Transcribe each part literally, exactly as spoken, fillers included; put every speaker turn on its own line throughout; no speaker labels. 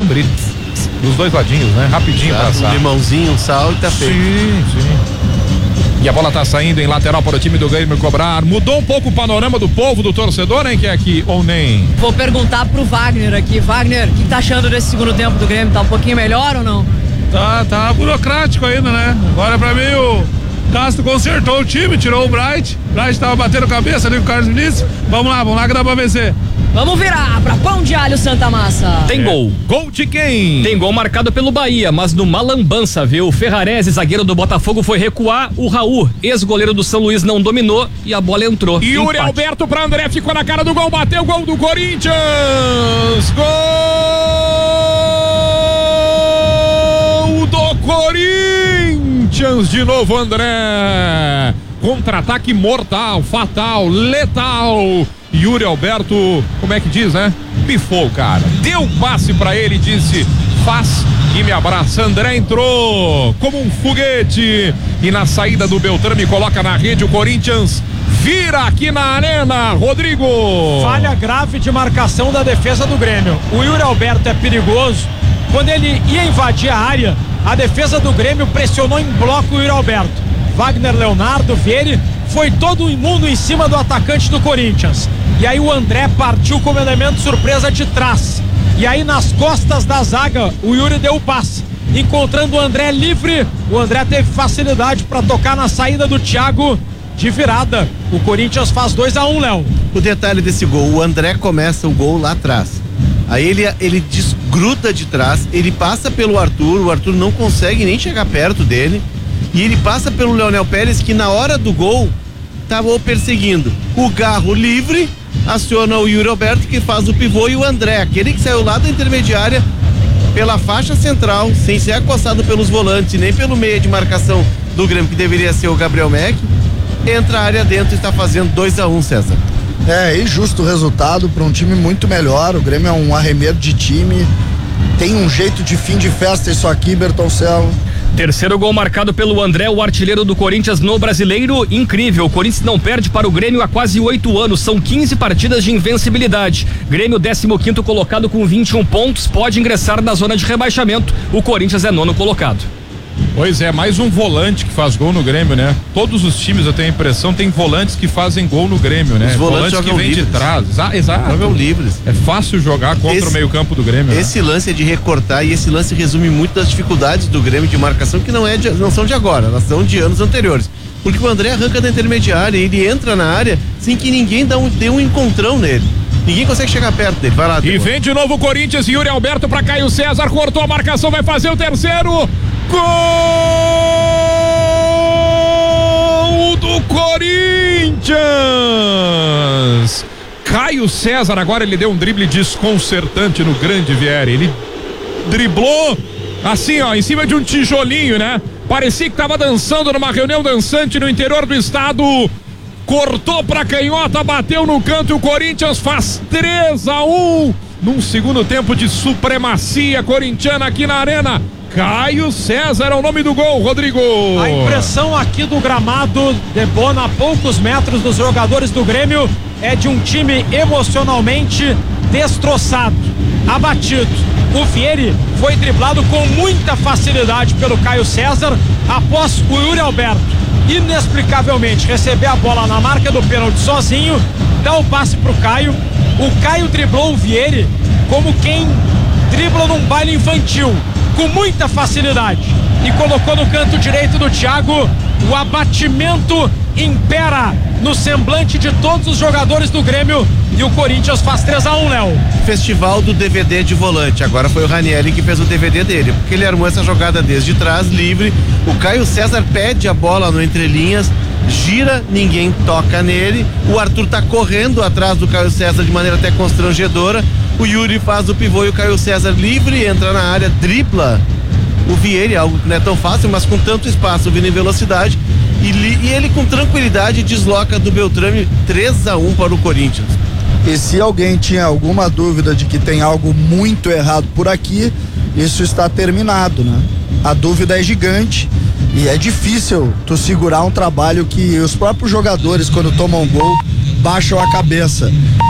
abrir dos dois ladinhos, né? Rapidinho
Exato,
passar.
Um limãozinho, um sal e tá feito.
Sim, sim. E a bola tá saindo em lateral para o time do Grêmio cobrar. Mudou um pouco o panorama do povo, do torcedor, hein, que é aqui, ou nem?
Vou perguntar pro Wagner aqui. Wagner, o que tá achando desse segundo tempo do Grêmio? Tá um pouquinho melhor ou não?
Tá, tá burocrático ainda, né? Agora pra mim o Castro consertou o time, tirou o Bright. O Bright tava batendo cabeça ali com o Carlos Vinícius. Vamos lá, vamos lá que dá pra vencer.
Vamos virar pra Pão de Alho Santa Massa.
Tem
É.
gol.
Gol de quem?
Tem gol marcado pelo Bahia, mas numa lambança, viu? O Ferrarese, zagueiro do Botafogo, foi recuar. O Raul, ex-goleiro do São Luís, não dominou e a bola entrou.
Yuri
Empate.
Alberto pra André, ficou na cara do gol, bateu o gol do Corinthians. Gol do Corinthians de novo, André. Contra-ataque mortal, fatal, letal. Yuri Alberto, como é que diz, né? Pifou, cara. Deu um passe pra ele e disse: faz e me abraça. André entrou como um foguete. E na saída do Beltrame, coloca na rede o Corinthians. Vira aqui na arena, Rodrigo.
Falha grave de marcação da defesa do Grêmio. O Yuri Alberto é perigoso. Quando ele ia invadir a área, a defesa do Grêmio pressionou em bloco o Yuri Alberto. Wagner Leonardo, Vieri, foi todo mundo em cima do atacante do Corinthians. E aí o André partiu como elemento surpresa de trás. E aí nas costas da zaga, o Yuri deu o passe. Encontrando o André livre, o André teve facilidade para tocar na saída do Thiago de virada. O Corinthians faz dois a um, Léo.
O detalhe desse gol, o André começa o gol lá atrás. Aí ele, ele desgruda de trás, ele passa pelo Arthur, o Arthur não consegue nem chegar perto dele. E ele passa pelo Leonel Pérez, que na hora do gol estava o perseguindo. O Garro livre, aciona o Yuri Alberto, que faz o pivô, e o André, aquele que saiu lá da intermediária pela faixa central, sem ser acossado pelos volantes e nem pelo meio de marcação do Grêmio, que deveria ser o Gabriel Mack, entra a área dentro e está fazendo dois a um, César.
É, e justo o resultado para um time muito melhor. O Grêmio é um arremedo de time, tem um jeito de fim de festa isso aqui, Bertoncello.
Terceiro gol marcado pelo André, o artilheiro do Corinthians no Brasileiro. Incrível, o Corinthians não perde para o Grêmio há quase oito anos, são quinze partidas de invencibilidade. Grêmio décimo quinto colocado com vinte e um pontos, pode ingressar na zona de rebaixamento. O Corinthians é nono colocado.
Pois é, mais um volante que faz gol no Grêmio, né? Todos os times, eu tenho a impressão, tem volantes que fazem gol no Grêmio, né?
Os volantes
que
jogam
vêm de
livres.
trás. Exa- Exato.
Jogam livres.
É fácil jogar contra
Esse-
o meio-campo do Grêmio. né?
Esse lance é de recortar, e esse lance resume muito das dificuldades do Grêmio de marcação, que não, é de, não são de agora, elas são de anos anteriores. Porque o André arranca da intermediária, ele entra na área sem que ninguém dá um, dê um encontrão nele. Ninguém consegue chegar perto dele. Vai lá,
E
Temor.
vem de novo o Corinthians, Yuri Alberto para Caio César, cortou a marcação, vai fazer o terceiro. Gol do Corinthians! Caio César, agora ele deu um drible desconcertante no grande Vieri. Ele driblou assim, ó, em cima de um tijolinho, né? Parecia que tava dançando numa reunião dançante no interior do estado. Cortou pra canhota, bateu no canto e o Corinthians faz três a um num segundo tempo de supremacia corintiana aqui na arena. Caio César é o nome do gol, Rodrigo.
A impressão aqui do gramado de Bona, a poucos metros dos jogadores do Grêmio, é de um time emocionalmente destroçado, abatido. O Vieri foi driblado com muita facilidade pelo Caio César após o Yuri Alberto inexplicavelmente receber a bola na marca do pênalti sozinho, dá o passe pro Caio. O Caio driblou o Vieri como quem dribla num baile infantil, com muita facilidade, e colocou no canto direito do Thiago. O abatimento impera no semblante de todos os jogadores do Grêmio e o Corinthians faz três a um, Léo.
Festival do D V D de volante. Agora foi o Ranieri que fez o D V D dele, porque ele armou essa jogada desde trás, livre. O Caio César pede a bola no entrelinhas, gira, ninguém toca nele. O Arthur tá correndo atrás do Caio César de maneira até constrangedora. O Yuri faz o pivô e o Caio César livre, entra na área, dribla o Vieri, algo que não é tão fácil, mas com tanto espaço vindo em velocidade, e, li, e ele com tranquilidade desloca do Beltrame três a um para o Corinthians.
E se alguém tinha alguma dúvida de que tem algo muito errado por aqui, isso está terminado, né? A dúvida é gigante e é difícil tu segurar um trabalho que os próprios jogadores, quando tomam gol, baixam a cabeça.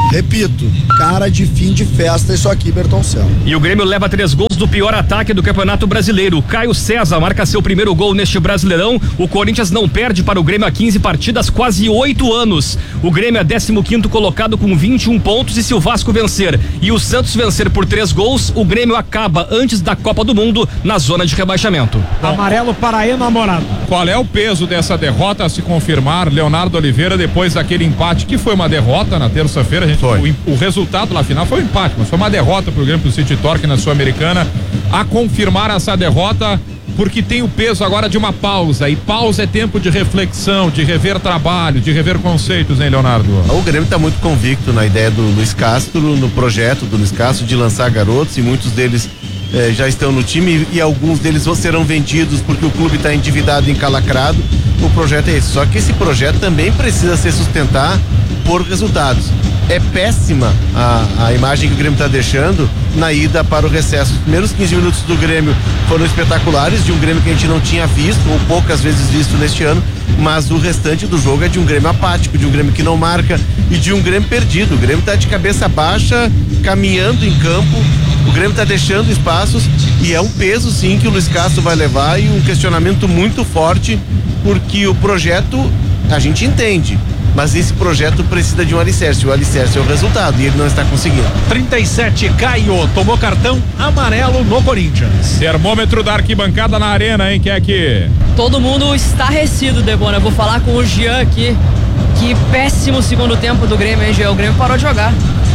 Repito, cara de fim de festa isso aqui, Bertoncello.
E o Grêmio leva três gols do pior ataque do Campeonato Brasileiro. Caio César marca seu primeiro gol neste Brasileirão. O Corinthians não perde para o Grêmio há quinze partidas, quase oito anos. O Grêmio é décimo quinto colocado com vinte e um pontos, e se o Vasco vencer e o Santos vencer por três gols, o Grêmio acaba antes da Copa do Mundo na zona de rebaixamento.
Amarelo para enamorado.
Qual é o peso dessa derrota a se confirmar, Leonardo Oliveira, depois daquele empate que foi uma derrota na terça-feira? A gente,
Foi.
o, o resultado lá final foi um empate, mas foi uma derrota pro Grêmio, pro City Torque na Sul-Americana. A confirmar essa derrota, porque tem o peso agora de uma pausa, e pausa é tempo de reflexão, de rever trabalho, de rever conceitos, hein, Leonardo?
O Grêmio está muito convicto na ideia do Luiz Castro, no projeto do Luiz Castro de lançar garotos, e muitos deles eh, já estão no time, e alguns deles serão vendidos porque o clube está endividado e encalacrado. O projeto é esse, só que esse projeto também precisa se sustentar por resultados. É péssima a, a imagem que o Grêmio está deixando na ida para o recesso. Os primeiros quinze minutos do Grêmio foram espetaculares, de um Grêmio que a gente não tinha visto, ou poucas vezes visto neste ano, mas o restante do jogo é de um Grêmio apático, de um Grêmio que não marca e de um Grêmio perdido. O Grêmio está de cabeça baixa, caminhando em campo, o Grêmio está deixando espaços, e é um peso sim que o Luiz Castro vai levar, e um questionamento muito forte, porque o projeto a gente entende, mas esse projeto precisa de um alicerce. O alicerce é o resultado, e ele não está conseguindo.
trinta e sete, Caio tomou cartão amarelo no Corinthians.
Termômetro da arquibancada na arena, hein, Keck?
Todo mundo estarrecido, Debona. Eu vou falar com o Jean aqui. Que péssimo segundo tempo do Grêmio, hein, Jean? O Grêmio parou de jogar.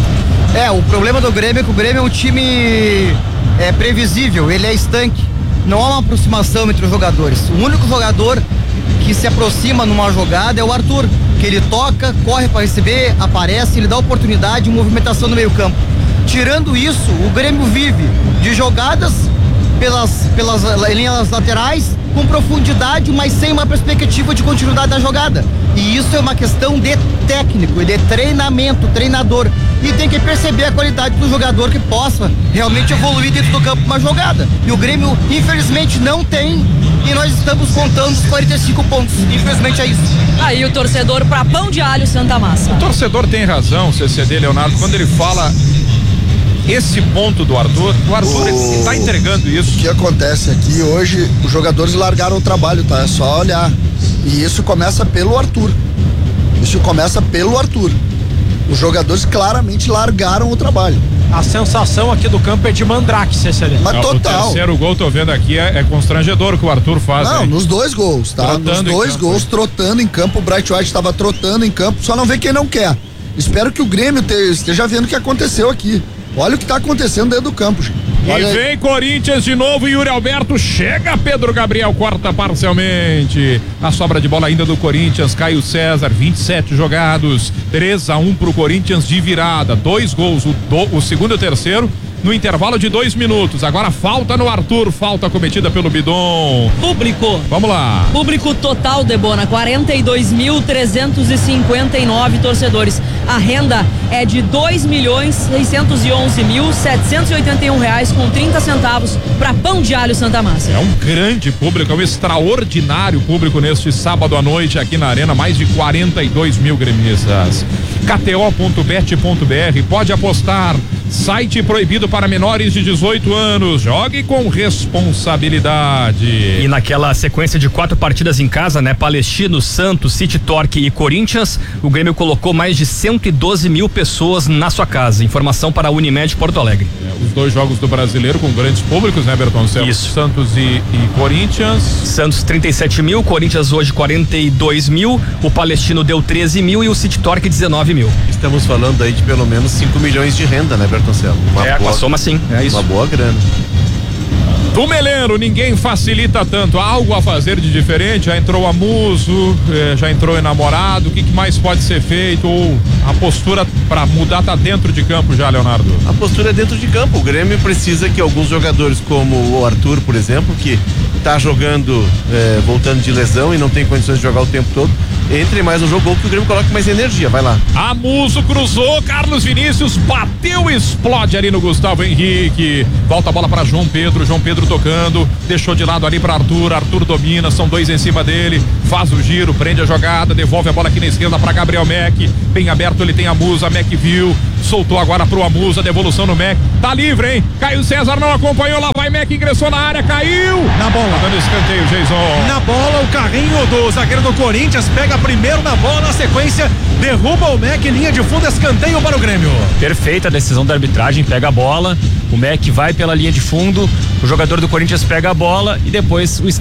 É, o problema do Grêmio é que o Grêmio é um time é, previsível, ele é estanque. Não há uma aproximação entre os jogadores. O único jogador que se aproxima numa jogada é o Arthur, que ele toca, corre para receber, aparece, ele dá oportunidade, movimentação no meio campo. Tirando isso, o Grêmio vive de jogadas pelas, pelas linhas laterais, com profundidade, mas sem uma perspectiva de continuidade da jogada. E isso é uma questão de técnico, de treinamento, treinador. E tem que perceber a qualidade do jogador que possa realmente evoluir dentro do campo uma jogada. E o Grêmio, infelizmente, não tem, e nós estamos contando os quarenta e cinco pontos. Infelizmente é isso.
Aí o torcedor pra Pão de Alho Santa Massa.
O torcedor tem razão, C C D, Leonardo, quando ele fala esse ponto do Arthur. O Arthur
O-
está entregando
O
isso.
que acontece aqui hoje, os jogadores largaram o trabalho, tá? É só olhar. E isso começa pelo Arthur. Isso começa pelo Arthur. Os jogadores claramente largaram o trabalho.
A sensação aqui do campo é de mandrake, C C D.
Mas
O
total.
terceiro gol, tô vendo aqui, é, é constrangedor o que o Arthur faz.
Não,
hein?
nos dois gols, tá?
Trotando
Nos
em
dois
campo,
gols,
hein?
trotando em campo. O Bright White estava trotando em campo, só não vê quem não quer. Espero que o Grêmio te- esteja vendo o que aconteceu aqui. Olha o que está acontecendo dentro do campo, gente. Olha
E
aí.
vem Corinthians de novo, Yuri Alberto chega, Pedro Gabriel corta parcialmente. A sobra de bola ainda do Corinthians, Caio César, vinte e sete jogados, três a um pro Corinthians de virada, dois gols, o, do, o segundo e o terceiro no intervalo de dois minutos. Agora falta no Arthur, falta cometida pelo Bidon.
Público.
Vamos lá.
Público total, Debona, quarenta e dois mil trezentos e cinquenta e nove torcedores. A renda é de dois milhões seiscentos e onze mil setecentos e oitenta e um reais com trinta centavos para Pão de Alho Santa Massa.
É um grande público, é um extraordinário público neste sábado à noite aqui na Arena, mais de quarenta e dois mil gremistas. K T O ponto bet ponto B R, pode apostar, site proibido para menores de dezoito anos, jogue com responsabilidade.
E naquela sequência de quatro partidas em casa, né? Palestino, Santos, City Torque e Corinthians, o Grêmio colocou mais de cento e doze mil pessoas na sua casa. Informação para a Unimed Porto Alegre.
É, os dois jogos do Brasileiro com grandes públicos, né, Bertoncello?
Isso.
Santos e, e Corinthians.
Santos trinta e sete mil, Corinthians hoje quarenta e dois mil, o Palestino deu treze mil e o City Torque dezenove mil.
Estamos falando aí de pelo menos cinco milhões de renda, né, Bertoncello? Uma
É, com
boa,
a soma sim, é isso.
uma boa grana.
Do Meleiro, ninguém facilita tanto. Há algo a fazer de diferente? Já entrou a Muso, eh, já entrou o namorado. O que, que mais pode ser feito? Ou a postura para mudar tá dentro de campo já, Leonardo?
A postura é dentro de campo. O Grêmio precisa que alguns jogadores, como o Arthur, por exemplo, que está jogando, eh, voltando de lesão e não tem condições de jogar o tempo todo, entre mais no jogo, ou que o Grêmio coloque mais energia, vai lá.
Amuso cruzou, Carlos Vinícius bateu, explode ali no Gustavo Henrique. Volta a bola para João Pedro, João Pedro tocando, deixou de lado ali para Arthur, Arthur domina, são dois em cima dele, faz o giro, prende a jogada, devolve a bola aqui na esquerda para Gabriel Mack, bem aberto ele tem a Musa, Mack viu, soltou agora pro Amusa, devolução no Mack, tá livre, hein? Caio César não acompanhou, lá vai Mack, ingressou na área, caiu
na bola,
tá dando escanteio, Jason.
Na bola, o carrinho do zagueiro do Corinthians pega primeiro na bola, na sequência derruba o Mack, linha de fundo, escanteio para o Grêmio.
Perfeita a decisão da arbitragem, pega a bola, o Mack vai pela linha de fundo, o jogador do Corinthians pega a bola e depois o